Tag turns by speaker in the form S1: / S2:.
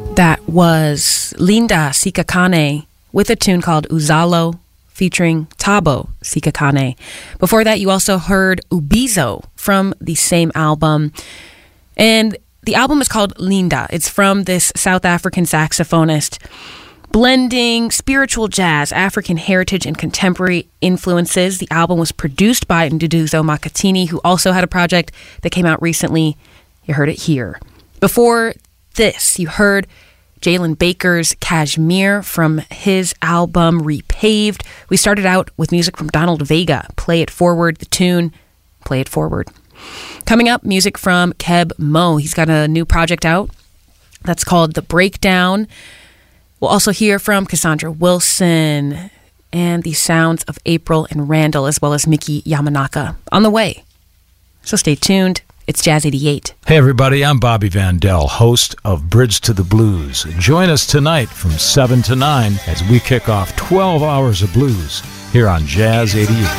S1: That was Linda Sikakane with a tune called Uzalo featuring Tabo Sikakane. Before that, you also heard Ubizo from the same album. And the album is called Linda. It's from this South African saxophonist, blending spiritual jazz, African heritage, and contemporary influences. The album was produced by Nduduzo Makatini, who also had a project that came out recently. You heard it here. Before this, you heard Jalen Baker's Kashmir from his album Repaved. We started out with music from Donald Vega, Play It Forward, the tune, Play It Forward. Coming up, music from Keb Mo. He's got a new project out that's called The Breakdown. We'll also hear from Cassandra Wilson and the sounds of April and Randall, as well as Miki Yamanaka on the way. So stay tuned. It's Jazz 88.
S2: Hey everybody, I'm Bobby Vandell, host of Bridge to the Blues. Join us tonight from 7 to 9 as we kick off 12 hours of blues here on Jazz 88.